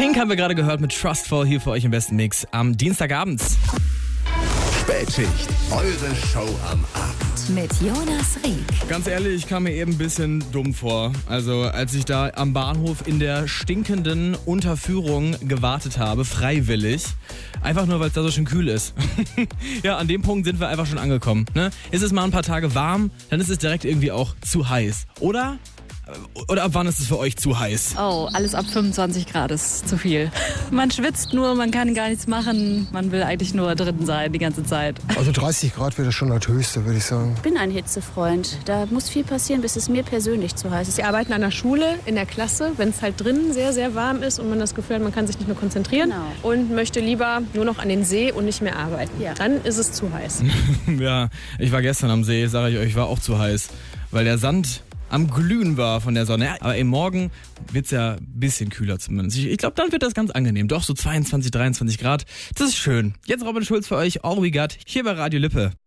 Pink haben wir gerade gehört mit Trustful hier für euch im besten Mix am Dienstagabend. Spätschicht, eure Show am Abend. Mit Jonas Rieck. Ganz ehrlich, ich kam mir eben ein bisschen dumm vor. Also als ich da am Bahnhof in der stinkenden Unterführung gewartet habe, freiwillig. Einfach nur, weil es da so schön kühl ist. Ja, an dem Punkt sind wir einfach schon angekommen. Ne? Ist es mal ein paar Tage warm, dann ist es direkt irgendwie auch zu heiß. Oder? Oder ab wann ist es für euch zu heiß? Oh, alles ab 25 Grad ist zu viel. Man schwitzt nur, man kann gar nichts machen. Man will eigentlich nur drin sein die ganze Zeit. Also 30 Grad wäre schon das Höchste, würde ich sagen. Ich bin ein Hitzefreund. Da muss viel passieren, bis es mir persönlich zu heiß ist. Wir arbeiten an der Schule, in der Klasse, wenn es halt drinnen sehr, sehr warm ist und man das Gefühl hat, man kann sich nicht mehr konzentrieren und möchte lieber nur noch an den See und nicht mehr arbeiten. Ja. Dann ist es zu heiß. Ja, ich war gestern am See, sage ich euch, war auch zu heiß, weil der Sand am Glühen war von der Sonne. Aber eben morgen wird es ja ein bisschen kühler zumindest. Ich glaube, dann wird das ganz angenehm. Doch, so 22, 23 Grad. Das ist schön. Jetzt Robin Schulz für euch, All We Got, hier bei Radio Lippe.